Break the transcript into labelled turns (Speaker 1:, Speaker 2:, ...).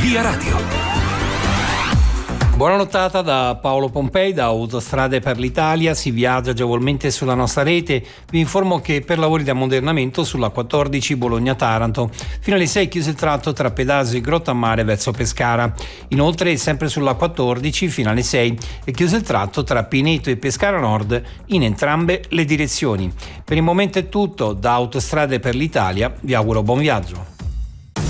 Speaker 1: Via Radio.
Speaker 2: Buona nottata da Paolo Pompei, da Autostrade per l'Italia. Si viaggia agevolmente sulla nostra rete. Vi informo che per lavori di ammodernamento sulla 14 Bologna-Taranto fino alle 6 chiuso il tratto tra Pedasio e Grottammare verso Pescara. Inoltre sempre sulla 14 fino alle 6 è chiuso il tratto tra Pineto e Pescara Nord in entrambe le direzioni. Per il momento è tutto. Da Autostrade per l'Italia vi auguro buon viaggio.